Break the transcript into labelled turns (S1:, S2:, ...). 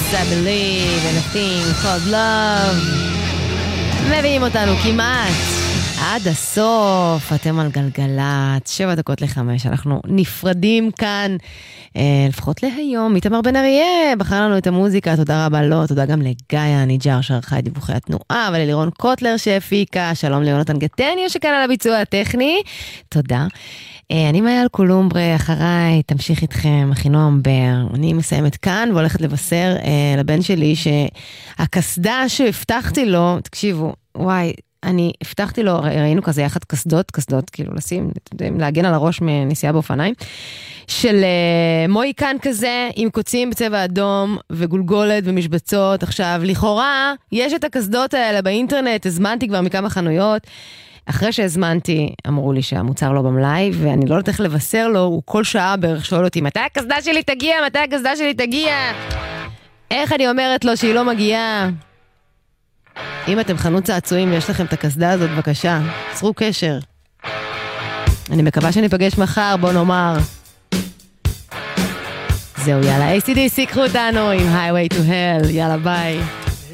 S1: I believe in a thing called love. מביאים אותנו כמעט עד הסוף. אתם על גלגלת 7:05. אנחנו נפרדים כאן, לפחות להיום. איתמר בן אריה בחר לנו את המוזיקה, תודה רבה לו, תודה גם לגיא הניג'ר שערכה את דיווחי התנועה, וללירון קוטלר שהפיקה, שלום ליונתן גטניו שכאן על הביצוע הטכני, תודה. אני מאייל קולומברה, אחריי תמשיך איתכם אחינועם בר. אני מסיימת כאן והולכת לבשר לבן שלי שהקסדה שהבטחתי לו, תקשיבו, וואי, אני הבטחתי לו, ראינו כזה יחד קסדות, כאילו לשים, להגן על הראש מנסיעה באופניים, של מויקן כזה, עם קוצים בצבע אדום, וגולגולת ומשבצות. עכשיו, לכאורה, יש את הקסדות האלה באינטרנט, הזמנתי כבר מכמה חנויות, אחרי שהזמנתי, אמרו לי שהמוצר לא במלאי, ואני לא יודעת איך לבשר לו, הוא כל שעה בערך שואל אותי, מתי הקסדה שלי תגיע? איך אני אומרת לו שהיא לא מגיעה? אם אתם חנות צעצועים ויש לכם את הקסדה הזאת, בבקשה, צרו קשר. אני מקווה שניפגש מחר, בוא נאמר. זהו, יאללה, ACDC, קחו אותנו עם Highway to Hell, יאללה ביי.